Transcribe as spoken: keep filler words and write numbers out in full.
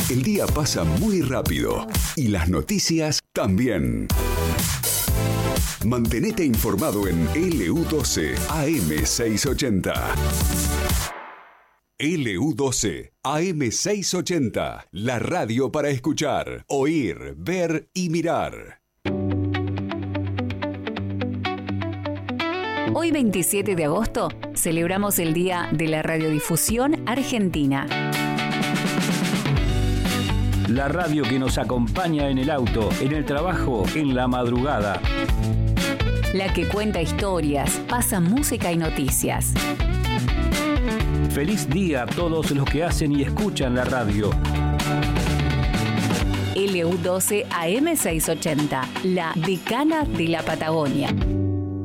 El día pasa muy rápido y las noticias también. Mantenete informado en L U doce A M seiscientos ochenta. L U doce A M seiscientos ochenta, la radio para escuchar, oír, ver y mirar. Hoy veintisiete de agosto celebramos el Día de la Radiodifusión Argentina. La radio que nos acompaña en el auto, en el trabajo, en la madrugada. La que cuenta historias, pasa música y noticias. Feliz día a todos los que hacen y escuchan la radio. L U doce A M seiscientos ochenta, la decana de la Patagonia.